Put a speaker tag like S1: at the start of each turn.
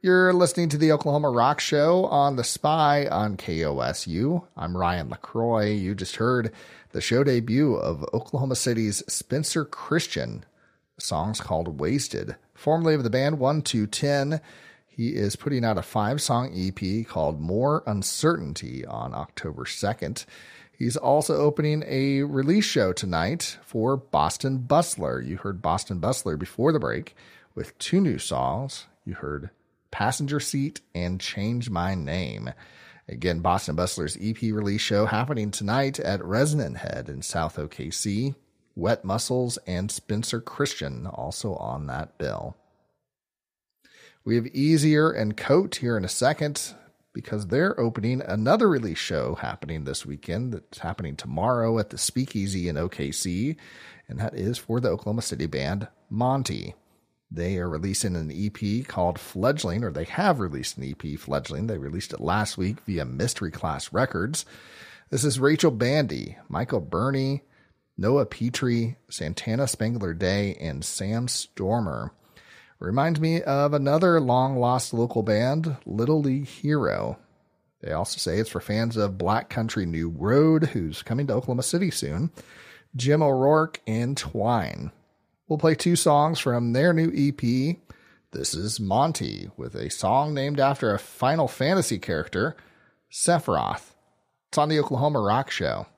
S1: You're listening to the Oklahoma Rock Show on The Spy on KOSU. I'm Ryan LaCroix. You just heard the show debut of Oklahoma City's Spencer Christian. The song's called Wasted. Formerly of the band 1210, he is putting out a 5-song EP called More Uncertainty on October 2nd. He's also opening a release show tonight for Boston Bustler. You heard Boston Bustler before the break with 2 new songs. You heard Passenger Seat and Change My Name. Again, Boston Bustler's EP release show happening tonight at Resonant Head in South OKC. Wet Muscles and Spencer Christian also on that bill. We have Easier and Coat here in a second because they're opening another release show happening this weekend. That's happening tomorrow at the Speakeasy in OKC, and that is for the Oklahoma City band Monty. They are releasing an EP called Fledgling, or they have released an EP, Fledgling. They released it last week via Mystery Class Records. This is Rachel Bandy, Michael Burney, Noah Petrie, Santana Spangler Day, and Sam Stormer. Reminds me of another long-lost local band, Little League Hero. They also say it's for fans of Black Country New Road, who's coming to Oklahoma City soon, Jim O'Rourke, and Twine. We'll play 2 songs from their new EP. This is Monty, with a song named after a Final Fantasy character, Sephiroth. It's on the Oklahoma Rock Show.